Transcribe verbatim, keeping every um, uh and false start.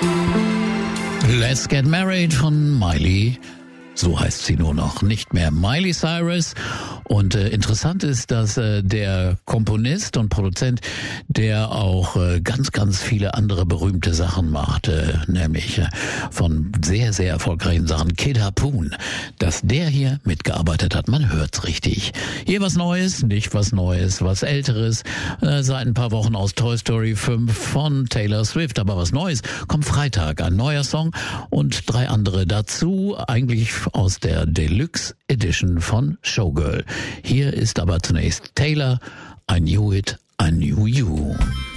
Let's Get Married von Miley. So heißt sie nur noch, nicht mehr Miley Cyrus. Und äh, interessant ist, dass äh, der Komponist und Produzent, der auch äh, ganz, ganz viele andere berühmte Sachen macht, äh, nämlich äh, von sehr, sehr erfolgreichen Sachen, Kid Harpoon, dass der hier mitgearbeitet hat. Man hört's richtig. Hier was Neues, nicht was Neues, was Älteres. Äh, seit ein paar Wochen aus Toy Story fünf von Taylor Swift. Aber was Neues kommt Freitag. Ein neuer Song und drei andere dazu. Eigentlich aus der Deluxe Edition von Showgirl. Hier ist aber zunächst Taylor, I Knew It, I Knew You.